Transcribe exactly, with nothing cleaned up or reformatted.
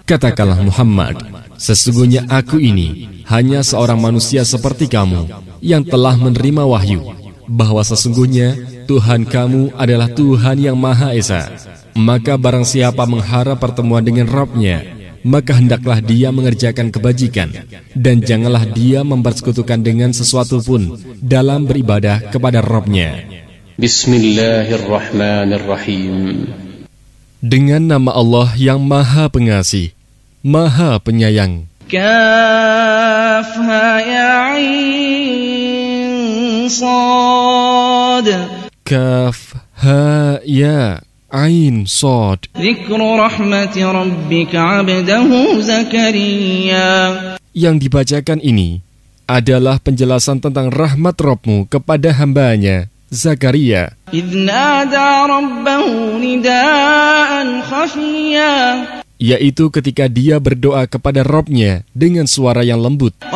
Katakanlah Muhammad, sesungguhnya aku ini hanya seorang manusia seperti kamu yang telah menerima wahyu, bahwa sesungguhnya Tuhan kamu adalah Tuhan yang Maha Esa. Maka barang siapa mengharap pertemuan dengan Rabb-Nya, maka hendaklah dia mengerjakan kebajikan, dan janganlah dia mempersekutukan dengan sesuatu pun dalam beribadah kepada Rabb-Nya. Bismillahirrahmanirrahim. Dengan nama Allah yang Maha Pengasih, Maha Penyayang. Kaf ha ya ain sad. Kaf ha ya ain sad. Dzikru rahmati rabbika 'abdahu Zakaria. Yang dibacakan ini adalah penjelasan tentang rahmat Rabb-Mu kepada hambanya Zakaria. Idz nada rabbahu nidaan khafiyya, yaitu ketika dia berdoa kepada Rabb-Nya dengan suara yang lembut.